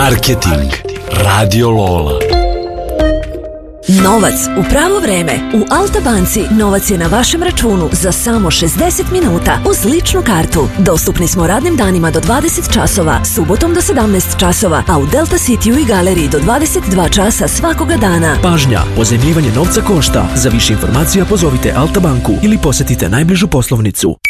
Marketing Radio Lola. Novac u pravo vreme. U Alta banci novac je na vašem računu za samo 60 minuta uz ličnu kartu. Dostupni smo radnim danima do 20 časova, subotom do 17 časova, a u Delta Cityu i Galeriji do 22 časa svakoga dana. Pažnja, pozajmljivanje novca košta. Za više informacija pozovite Alta banku ili posjetite najbližu poslovnicu.